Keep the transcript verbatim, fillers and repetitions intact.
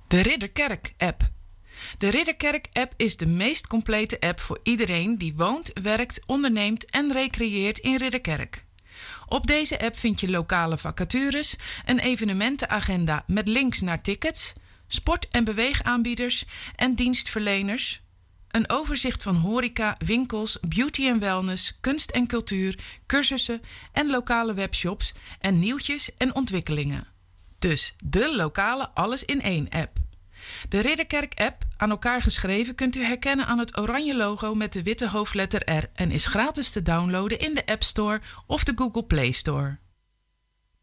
De Ridderkerk-app. De Ridderkerk-app is de meest complete app voor iedereen die woont, werkt, onderneemt en recreëert in Ridderkerk. Op deze app vind je lokale vacatures, een evenementenagenda met links naar tickets, sport- en beweegaanbieders en dienstverleners, een overzicht van horeca, winkels, beauty en wellness, kunst en cultuur, cursussen en lokale webshops en nieuwtjes en ontwikkelingen. Dus de lokale alles in één app. De Ridderkerk-app, aan elkaar geschreven, kunt u herkennen aan het oranje logo met de witte hoofdletter R en is gratis te downloaden in de App Store of de Google Play Store.